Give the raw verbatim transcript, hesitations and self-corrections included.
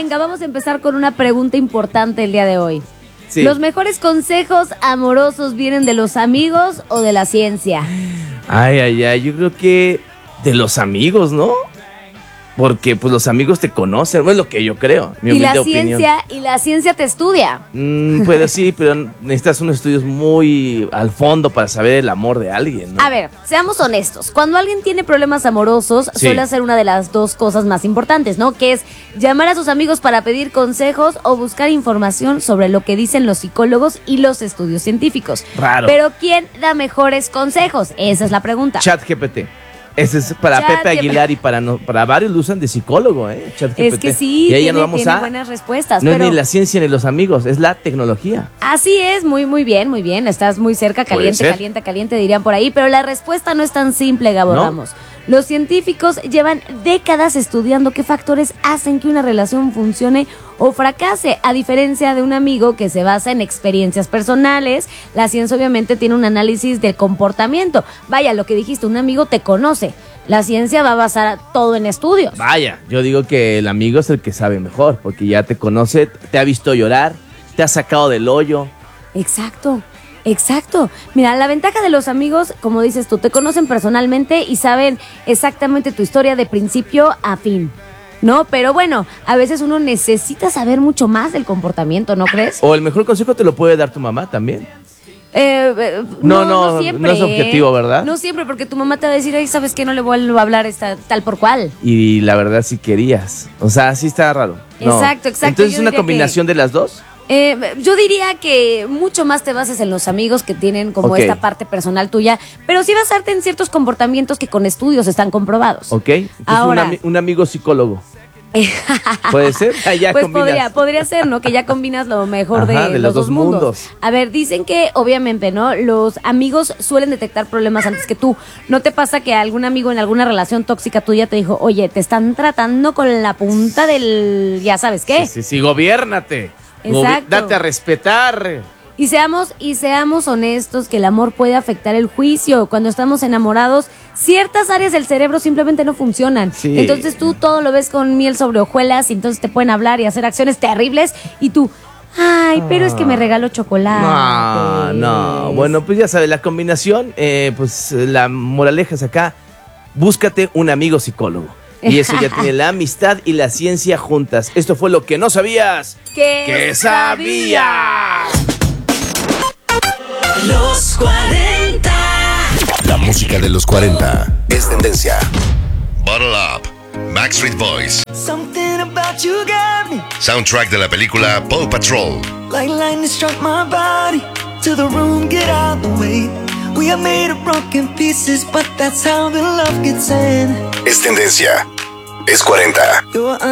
venga, vamos a empezar con una pregunta importante el día de hoy. Sí. ¿Los mejores consejos amorosos vienen de los amigos o de la ciencia? Ay, ay, ay, yo creo que de los amigos, ¿no? Porque pues los amigos te conocen, es lo que yo creo, mi Y la humilde opinión. ciencia, y la ciencia te estudia. Mm, pues sí, pero necesitas unos estudios muy al fondo para saber el amor de alguien, ¿no? A ver, seamos honestos. Cuando alguien tiene problemas amorosos, Sí. suele hacer una de las dos cosas más importantes, ¿no? Que es llamar a sus amigos para pedir consejos o buscar información sobre lo que dicen los psicólogos y los estudios científicos. Raro. Pero ¿quién da mejores consejos? Esa es la pregunta. ChatGPT. Ese es para Chat Pepe G P T. Aguilar y para no, para varios lo usan de psicólogo, ¿eh? ChatGPT. Es que sí, y ahí ya tiene, no vamos tiene a. buenas respuestas. No pero... es ni la ciencia ni los amigos, es la tecnología. Así es, muy, muy bien, muy bien. Estás muy cerca, Puede caliente, ser. caliente, caliente, dirían por ahí. Pero la respuesta no es tan simple, Gabo ¿No? Ramos. Los científicos llevan décadas estudiando qué factores hacen que una relación funcione o fracase. A diferencia de un amigo que se basa en experiencias personales, la ciencia obviamente tiene un análisis del comportamiento. Vaya, lo que dijiste, un amigo te conoce. La ciencia va a basar todo en estudios. Vaya, yo digo que el amigo es el que sabe mejor, porque ya te conoce, te ha visto llorar, te ha sacado del hoyo. Exacto, exacto. Mira, la ventaja de los amigos, como dices tú, te conocen personalmente y saben exactamente tu historia de principio a fin, ¿no? Pero bueno, a veces uno necesita saber mucho más del comportamiento, ¿no crees? O el mejor consejo te lo puede dar tu mamá también. Eh, eh, No, no, no, no, siempre. no es objetivo, ¿eh? ¿verdad? No siempre, porque tu mamá te va a decir, ay, ¿sabes qué? No le vuelvo a hablar esta, tal por cual. Y la verdad sí querías. O sea, sí está raro. No. Exacto, exacto. Entonces, Yo ¿una diría combinación de las dos? Eh, yo diría que mucho más te bases en los amigos que tienen como Ok. esta parte personal tuya, pero sí basarte en ciertos comportamientos que con estudios están comprobados. ¿Ok? Entonces, Ahora- un, ami- un amigo psicólogo. ¿Puede ser? Ah, ya Pues combinas. podría, podría ser, ¿no? Que ya combinas lo mejor de, Ajá, de los, los dos dos mundos. mundos. A ver, dicen que obviamente, ¿no? Los amigos suelen detectar problemas antes que tú. ¿No te pasa que algún amigo en alguna relación tóxica tuya te dijo, oye, te están tratando con la punta del... ya sabes qué? Sí, sí, sí, gobiérnate. Gobi- Exacto. Date a respetar. Y seamos, y seamos honestos que el amor puede afectar el juicio. Cuando estamos enamorados, ciertas áreas del cerebro simplemente no funcionan. Sí. Entonces tú todo lo ves con miel sobre hojuelas y entonces te pueden hablar y hacer acciones terribles y tú, ay, pero es que me regaló chocolate. No, no. Bueno, pues ya sabes, la combinación, eh, pues la moraleja es acá, búscate un amigo psicólogo. Y eso ya tiene la amistad y la ciencia juntas. Esto fue lo que no sabías. ¿Qué ¡Que sabías! Los cuarenta. La música de los cuarenta es tendencia. Bottle Up, Backstreet Boys, Something about you got me. soundtrack de la película Paw Patrol, Like lightning struck my body. To the room, get out the way. We are made of broken pieces, but that's how the love gets in. Es tendencia. Es cuarenta. You're